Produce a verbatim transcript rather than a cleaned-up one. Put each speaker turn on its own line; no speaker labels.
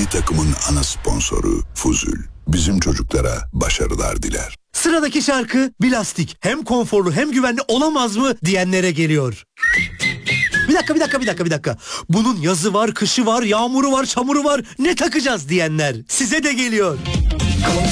Milli takımın ana sponsoru Fuzul. Bizim çocuklara başarılar diler.
Sıradaki şarkı Bilastik. Hem konforlu hem güvenli olamaz mı diyenlere geliyor. Bir dakika bir dakika bir dakika bir dakika. Bunun yazı var, kışı var, yağmuru var, çamuru var. Ne takacağız diyenler. Size de geliyor.